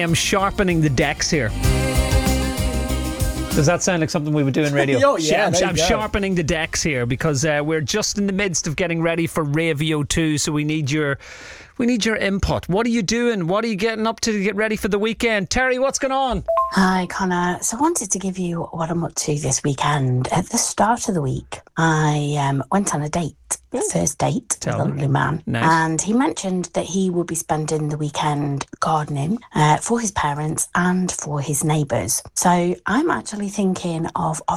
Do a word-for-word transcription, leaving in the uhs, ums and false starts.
am sharpening the decks here. Does that sound like something we would do in radio? Oh, yeah, I'm, there you I'm go. sharpening the decks here because uh, we're just in the midst of getting ready for Radio two, so we need your we need your input. What are you doing? What are you getting up to to get ready for the weekend? Terry, what's going on? Hi, Connor. So I wanted to give you what I'm up to this weekend. At the start of the week, I um, went on a date, a first date Tell with a me. lovely man. Nice. And he mentioned that he will be spending the weekend gardening uh, for his parents and for his neighbours. So I'm actually thinking of